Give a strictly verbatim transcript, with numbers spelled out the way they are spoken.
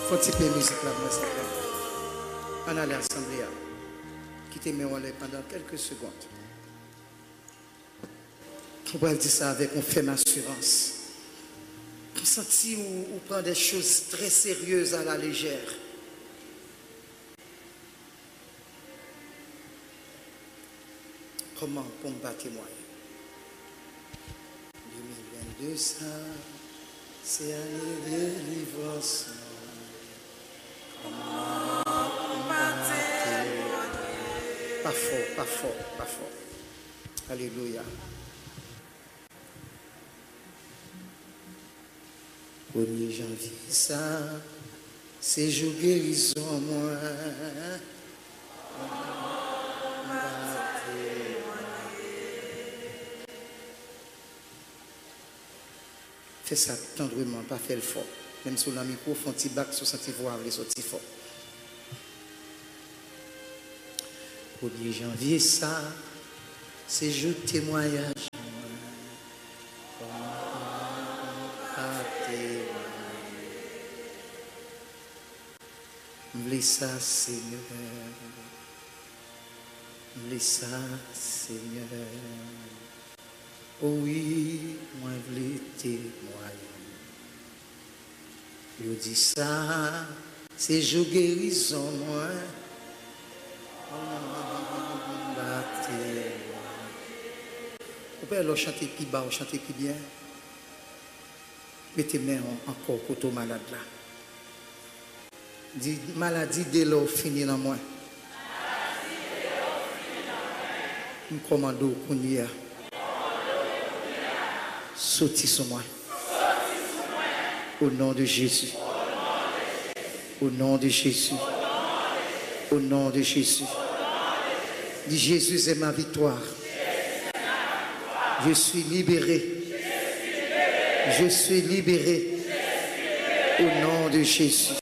Faut-il payer musique là, moi, s'il vous plaît. On a l'assemblée. Quittez mes relais pendant quelques secondes. On va dire ça avec une ferme assurance. On sentit ou, ou prend des choses très sérieuses à la légère. Comment pour me témoigner? deux mille vingt-deux, ça, c'est année de délivrance. Comment pour me témoigner? Pas fort, pas fort, pas fort. Alléluia. premier janvier, ça, c'est jour guérison, moi. Fais ça tendrement, pas faire le fort. Même sur le micro, font petit bac, sur cette voix, les sorties fort. premier janvier, ça, c'est jour témoignage. M'v'lait ça, Seigneur. M'v'lait ça, Seigneur. Oh oui, moi m'v'lais témoigner. Je dis ça, c'est jour guérison, moi. Vous pouvez alors chanter plus bas ou chanter plus bien. Mettez main encore côté malade là. Dit maladie de l'eau finie dans moi. Je commande au Kounia. Sorti sur moi. Au nom de Jésus. Au nom de Jésus. Au nom de Jésus. Dis Jésus est ma victoire. Je suis libéré. Je suis libéré. Au nom de Jésus.